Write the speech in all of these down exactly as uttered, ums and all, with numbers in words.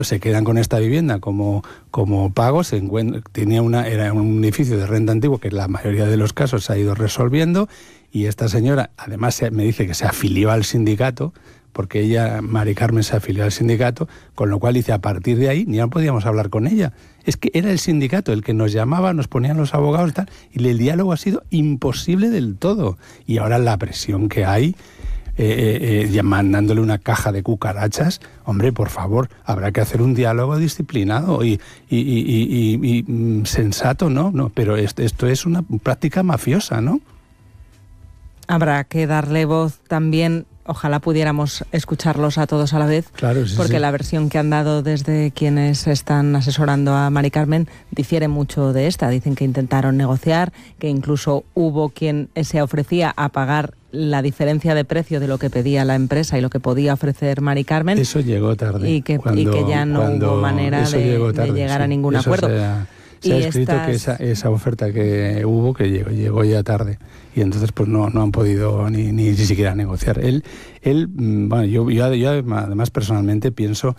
se quedan con esta vivienda como, como pago, se encuentra, tenía una, era un edificio de renta antiguo que en la mayoría de los casos se ha ido resolviendo, y esta señora además se, me dice que se afilió al sindicato, porque ella, Mari Carmen, se afilió al sindicato, con lo cual dice, a partir de ahí ya no podíamos hablar con ella. Es que era el sindicato el que nos llamaba, nos ponían los abogados y tal, y el diálogo ha sido imposible del todo. Y ahora la presión que hay, eh, eh, mandándole una caja de cucarachas, hombre, por favor, habrá que hacer un diálogo disciplinado y, y, y, y, y, y sensato, ¿no? no pero esto, esto es una práctica mafiosa, ¿no? Habrá que darle voz también. Ojalá pudiéramos escucharlos a todos a la vez, claro, sí, porque sí. La versión que han dado desde quienes están asesorando a Mari Carmen difiere mucho de esta. Dicen que intentaron negociar, que incluso hubo quien se ofrecía a pagar la diferencia de precio de lo que pedía la empresa y lo que podía ofrecer Mari Carmen. Eso llegó tarde. Y que, cuando, y que ya no hubo manera de, tarde, de llegar sí. a ningún eso acuerdo. Se ha, se ha escrito estas... que esa, esa oferta que hubo, que llegó, llegó ya tarde. Y entonces pues no, no han podido ni, ni, ni siquiera negociar. Él, él bueno, yo, yo, yo además personalmente pienso,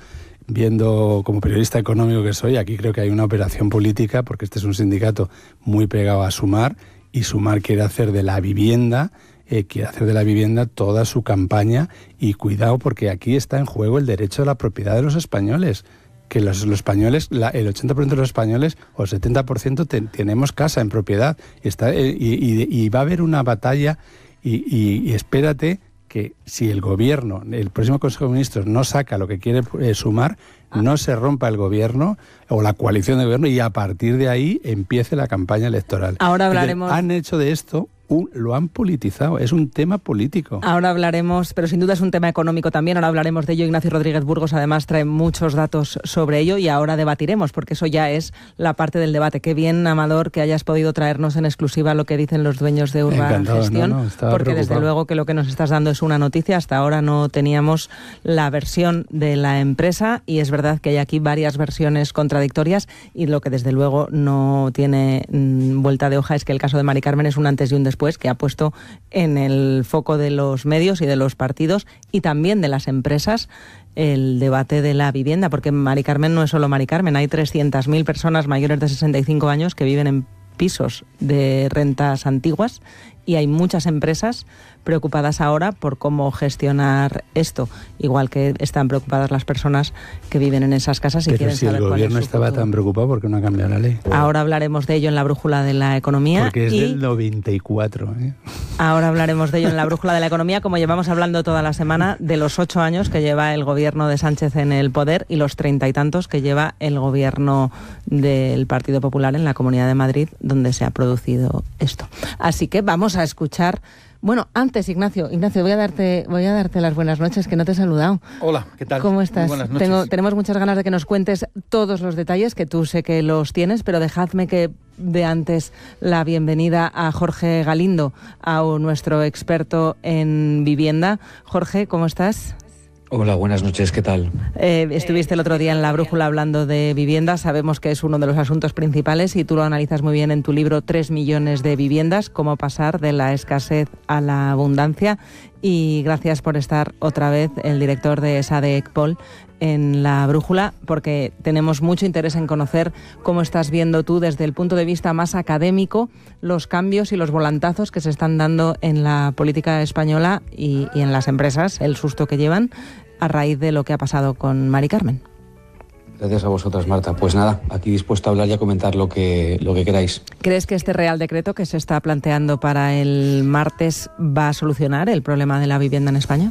viendo como periodista económico que soy, aquí creo que hay una operación política, porque este es un sindicato muy pegado a Sumar, y Sumar quiere hacer de la vivienda, eh, quiere hacer de la vivienda toda su campaña, y cuidado porque aquí está en juego el derecho a la propiedad de los españoles. Que los, los españoles, la, el ochenta por ciento de los españoles o el setenta por ciento te, tenemos casa en propiedad. Está, y, y, y va a haber una batalla y, y, y espérate que si el gobierno, el próximo Consejo de Ministros no saca lo que quiere eh, Sumar, no se rompa el gobierno o la coalición de gobierno y a partir de ahí empiece la campaña electoral. Ahora hablaremos... Entonces, han hecho de esto... Un, lo han politizado, es un tema político. Ahora hablaremos, pero sin duda es un tema económico también, ahora hablaremos de ello. Ignacio Rodríguez Burgos además trae muchos datos sobre ello y ahora debatiremos, porque eso ya es la parte del debate. Qué bien, Amador, que hayas podido traernos en exclusiva lo que dicen los dueños de Urban Encantado, Gestión, no, no, porque preocupado. Desde luego que lo que nos estás dando es una noticia. Hasta ahora no teníamos la versión de la empresa y es verdad que hay aquí varias versiones contradictorias y lo que desde luego no tiene mmm, vuelta de hoja es que el caso de Mari Carmen es un antes y un después, que ha puesto en el foco de los medios y de los partidos y también de las empresas el debate de la vivienda, porque Mari Carmen no es solo Mari Carmen, hay trescientas mil personas mayores de sesenta y cinco años que viven en pisos de rentas antiguas y hay muchas empresas preocupadas ahora por cómo gestionar esto, igual que están preocupadas las personas que viven en esas casas y Pero quieren si saber cuál es su el gobierno estaba futuro. tan preocupado, ¿por qué no ha cambiado la ley? Ahora hablaremos de ello en la brújula de la economía. Porque es y del noventa y cuatro. ¿eh? Ahora hablaremos de ello en la brújula de la economía, como llevamos hablando toda la semana, de los ocho años que lleva el gobierno de Sánchez en el poder y los treinta y tantos que lleva el gobierno del Partido Popular en la Comunidad de Madrid, donde se ha producido esto. Así que vamos a escuchar. Bueno, antes, Ignacio, Ignacio, voy a darte, voy a darte las buenas noches, que no te he saludado. Hola, ¿qué tal? ¿Cómo estás? Muy buenas noches. Tengo, tenemos muchas ganas de que nos cuentes todos los detalles, que tú sé que los tienes, pero dejadme que dé antes la bienvenida a Jorge Galindo, a nuestro experto en vivienda. Jorge, ¿cómo estás? Hola, buenas noches, ¿qué tal? Eh, estuviste el otro día en La Brújula hablando de vivienda, sabemos que es uno de los asuntos principales y tú lo analizas muy bien en tu libro Tres millones de viviendas, cómo pasar de la escasez a la abundancia. Y gracias por estar otra vez, el director de SADE-ECPOL, en La Brújula, porque tenemos mucho interés en conocer cómo estás viendo tú desde el punto de vista más académico los cambios y los volantazos que se están dando en la política española y, y en las empresas, el susto que llevan a raíz de lo que ha pasado con Mari Carmen. Gracias a vosotras, Marta. Pues nada, aquí dispuesto a hablar y a comentar lo que, lo que queráis. ¿Crees que este Real Decreto que se está planteando para el martes va a solucionar el problema de la vivienda en España?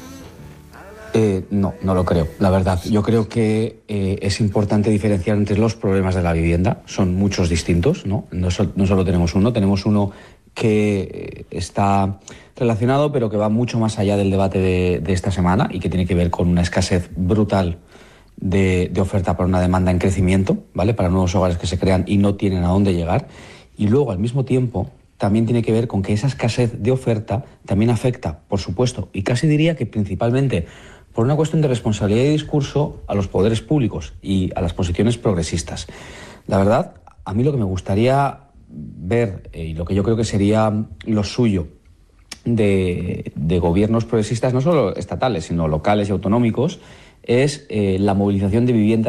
Eh, no, no lo creo, la verdad. Yo creo que eh, es importante diferenciar entre los problemas de la vivienda. Son muchos distintos, ¿no? No, so, no solo tenemos uno, tenemos uno que está relacionado, pero que va mucho más allá del debate de, de esta semana y que tiene que ver con una escasez brutal de, de oferta para una demanda en crecimiento, ¿vale? Para nuevos hogares que se crean y no tienen a dónde llegar. Y luego, al mismo tiempo, también tiene que ver con que esa escasez de oferta también afecta, por supuesto, y casi diría que principalmente por una cuestión de responsabilidad y discurso a los poderes públicos y a las posiciones progresistas. La verdad, a mí lo que me gustaría ver, eh, y lo que yo creo que sería lo suyo de, de gobiernos progresistas, no solo estatales, sino locales y autonómicos, es eh, la movilización de vivienda